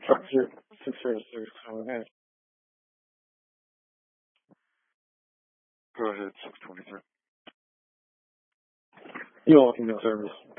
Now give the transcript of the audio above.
606, go ahead. Go ahead, 623. You're welcome to service.